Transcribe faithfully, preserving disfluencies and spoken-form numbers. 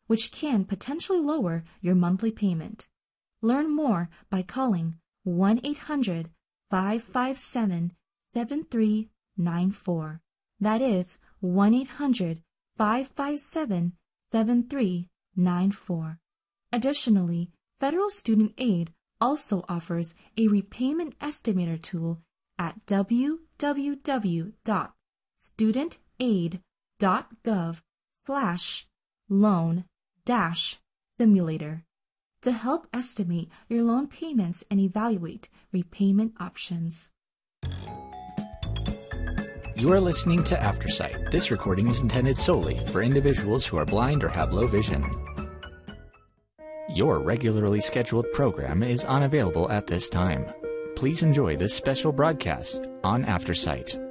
which can potentially lower your monthly payment. Learn more by calling one eight hundred, five five seven, seven three nine four. That is one eight hundred, five five seven, seven three nine four. Additionally, Federal Student Aid also offers a repayment estimator tool at w w w dot student aid dot gov slash loan dash simulator to help estimate your loan payments and evaluate repayment options. You are listening to Aftersight. This recording is intended solely for individuals who are blind or have low vision. Your regularly scheduled program is unavailable at this time. Please enjoy this special broadcast on Aftersight.